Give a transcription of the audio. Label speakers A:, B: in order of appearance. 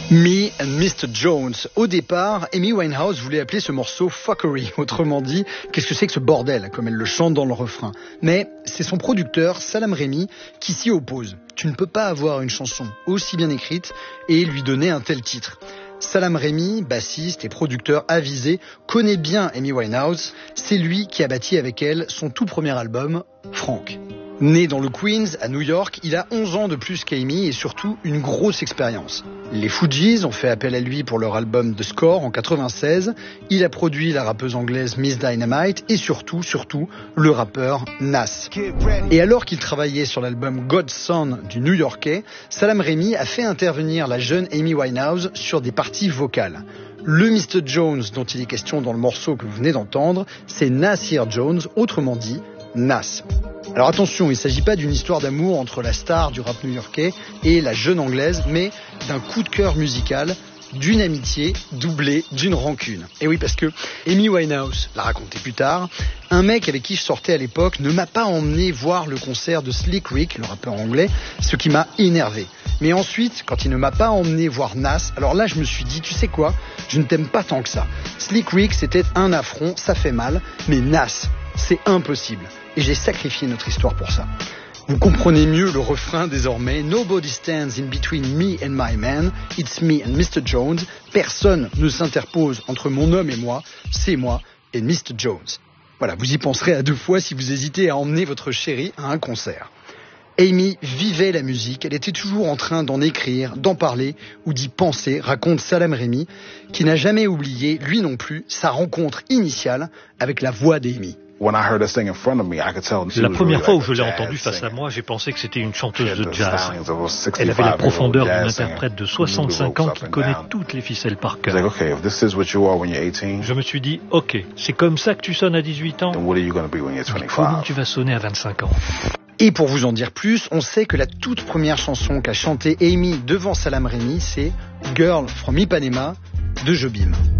A: Me and Mr. Jones. Au départ, Amy Winehouse voulait appeler ce morceau Fuckery. Autrement dit, qu'est-ce que c'est que ce bordel, comme elle le chante dans le refrain. Mais c'est son producteur, Salaam Remi, qui s'y oppose. Tu ne peux pas avoir une chanson aussi bien écrite et lui donner un tel titre. Salaam Remi, bassiste et producteur avisé, connaît bien Amy Winehouse. C'est lui qui a bâti avec elle son tout premier album, Frank. Né dans le Queens, à New York, il a 11 ans de plus qu'Amy et surtout une grosse expérience. Les Fugees ont fait appel à lui pour leur album The Score en 96. Il a produit la rappeuse anglaise Miss Dynamite et surtout, le rappeur Nas. Et alors qu'il travaillait sur l'album God's Son du New-Yorkais, Salaam Remi a fait intervenir la jeune Amy Winehouse sur des parties vocales. Le Mr. Jones dont il est question dans le morceau que vous venez d'entendre, c'est Nasir Jones, autrement dit Nas. Alors attention, il ne s'agit pas d'une histoire d'amour entre la star du rap new-yorkais et la jeune anglaise, mais d'un coup de cœur musical, d'une amitié doublée d'une rancune. Et oui, parce que Amy Winehouse l'a raconté plus tard, un mec avec qui je sortais à l'époque ne m'a pas emmené voir le concert de Slick Rick, le rappeur anglais, ce qui m'a énervé. Mais ensuite, quand il ne m'a pas emmené voir Nas, alors là je me suis dit, tu sais quoi, je ne t'aime pas tant que ça. Slick Rick, c'était un affront, ça fait mal, mais Nas, c'est impossible. Et j'ai sacrifié notre histoire pour ça. Vous comprenez mieux le refrain désormais. Nobody stands in between me and my man. It's me and Mr. Jones. Personne ne s'interpose entre mon homme et moi. C'est moi et Mr. Jones. Voilà, vous y penserez à 2 fois si vous hésitez à emmener votre chérie à un concert. Amy vivait la musique, elle était toujours en train d'en écrire, d'en parler ou d'y penser, raconte Salaam Remi, qui n'a jamais oublié, lui non plus, sa rencontre initiale avec la voix d'Amy.
B: La première fois où je l'ai entendue face à moi, j'ai pensé que c'était une chanteuse de jazz. Elle avait la profondeur d'une interprète de 65 ans qui connaît toutes les ficelles par cœur. Je me suis dit, ok, c'est comme ça que tu sonnes à 18 ans. Comment tu vas sonner à 25 ans?
A: Et pour vous en dire plus, on sait que la toute première chanson qu'a chantée Amy devant Salaam Remi, c'est Girl from Ipanema de Jobim.